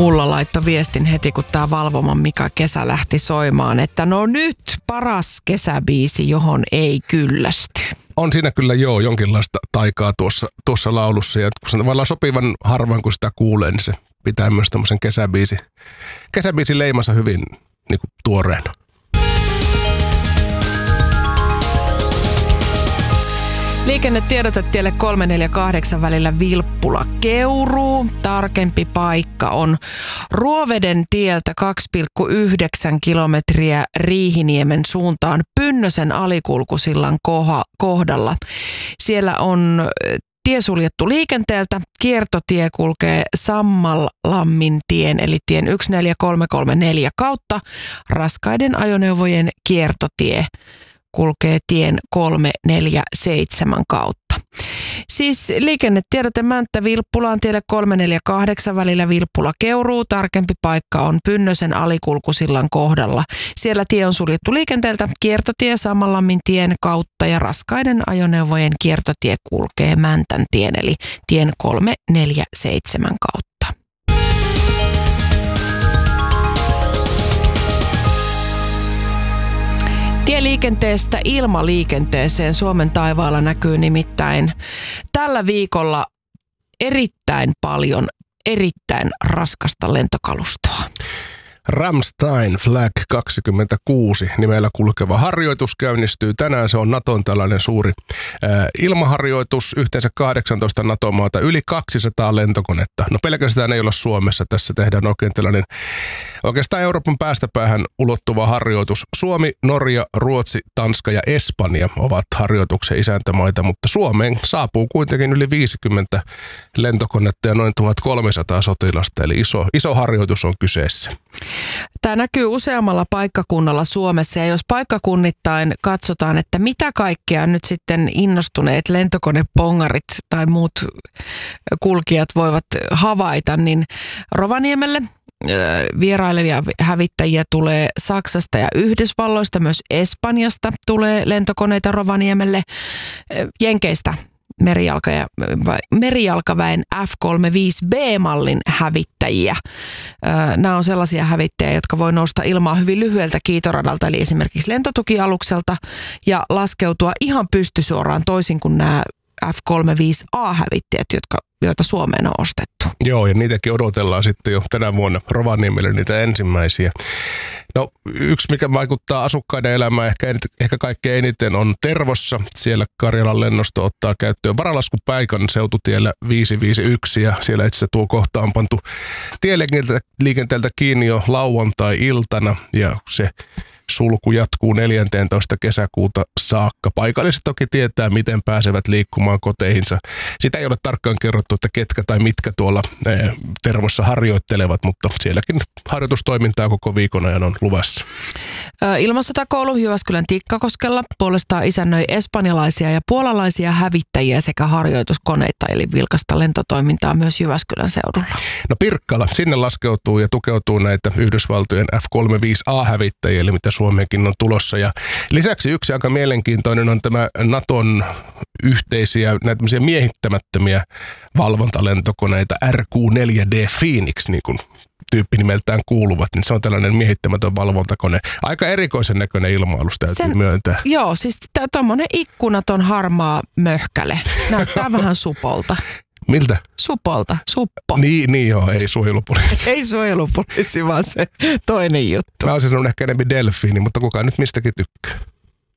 Ulla laittoi viestin heti, kun tämä Valvoman Mika Kesä lähti soimaan, että no nyt paras kesäbiisi, johon ei kyllästy. On siinä kyllä jonkinlaista taikaa tuossa laulussa, ja kun se tavallaan sopivan harvoin kun sitä kuulee, niin se pitää myös tämmöisen kesäbiisin leimansa hyvin niin kuin tuoreena. Liikennetiedote tielle 348 välillä Vilppula-Keuruu. Tarkempi paikka on Ruoveden tieltä 2,9 kilometriä Riihiniemen suuntaan Pynnösen alikulkusillan kohdalla. Siellä on tie suljettu liikenteeltä. Kiertotie kulkee Sammallammin tien eli tien 14334 kautta. Raskaiden ajoneuvojen kiertotie kulkee tien 347 kautta. Siis liikennetiedote Mänttä Vilppulaan tielle 348 välillä Vilppula-Keuruu. Tarkempi paikka on Pynnösen alikulkusillan kohdalla. Siellä tie on suljettu liikenteeltä. Kiertotie Sammallammin tien kautta ja raskaiden ajoneuvojen kiertotie kulkee Mäntän tien eli tien 347 kautta. Tieliikenteestä ilmaliikenteeseen Suomen taivaalla näkyy nimittäin tällä viikolla erittäin paljon erittäin raskasta lentokalustoa. Ramstein Flag 26 nimellä kulkeva harjoitus käynnistyy tänään. Se on Naton tällainen suuri ilmaharjoitus. Yhteensä 18 NATO-maata, yli 200 lentokonetta. No pelkästään ei olla Suomessa. Tässä tehdään oikeastaan Euroopan päästä päähän ulottuva harjoitus. Suomi, Norja, Ruotsi, Tanska ja Espanja ovat harjoituksen isäntämaita, mutta Suomeen saapuu kuitenkin yli 50 lentokonetta ja noin 1300 sotilasta. Eli iso harjoitus on kyseessä. Tämä näkyy useammalla paikkakunnalla Suomessa ja jos paikkakunnittain katsotaan, että mitä kaikkea nyt sitten innostuneet lentokonepongarit tai muut kulkijat voivat havaita, niin Rovaniemelle vierailevia hävittäjiä tulee Saksasta ja Yhdysvalloista, myös Espanjasta tulee lentokoneita Rovaniemelle, Jenkeistä merijalkaväen F-35B-mallin hävittäjiä. Nämä on sellaisia hävittäjiä, jotka voi nousta ilmaan hyvin lyhyeltä kiitoradalta, eli esimerkiksi lentotukialukselta, ja laskeutua ihan pystysuoraan toisin kuin nämä F-35A-hävittäjät, joita Suomeen on ostettu. Joo, ja niitäkin odotellaan sitten jo tänä vuonna Rovaniemelle niitä ensimmäisiä. No yksi, mikä vaikuttaa asukkaiden elämään ehkä kaikkein eniten on Tervossa. Siellä Karjalan lennosto ottaa käyttöön varalaskupaikan seututiellä 551 ja siellä itse asiassa tuo kohta on pantu tieliikenteeltä kiinni jo lauantai-iltana ja se sulku jatkuu 14. kesäkuuta saakka. Paikalliset toki tietää, miten pääsevät liikkumaan koteihinsa. Sitä ei ole tarkkaan kerrottu, että ketkä tai mitkä tuolla Tervossa harjoittelevat, mutta sielläkin harjoitustoimintaa koko viikon ajan on luvassa. Ilmasotakoulu Jyväskylän Tikkakoskella puolestaan isännöi espanjalaisia ja puolalaisia hävittäjiä sekä harjoituskoneita, eli vilkasta lentotoimintaa myös Jyväskylän seudulla. No Pirkkala, sinne laskeutuu ja tukeutuu näitä Yhdysvaltojen F-35A-hävittäjiä, eli mitä Suomeenkin on tulossa. Ja lisäksi yksi aika mielenkiintoinen on tämä Naton yhteisiä, näitä miehittämättömiä valvontalentokoneita RQ-4D Phoenix, niin kuin tyyppinimeltään kuuluvat, niin se on tällainen miehittämätön valvontakone. Aika erikoisen näköinen ilma-alus täytyy myöntää. Joo, siis tuommoinen ikkunaton harmaa möhkäle. Näyttää vähän supolta. Miltä? Supolta, suppo. Niin joo, ei suojelupoliisi. Ei suojelupoliisi, vaan se toinen juttu. Mä olisin sanonut ehkä enemmän delfiini, mutta kukaan nyt mistäkin tykkää.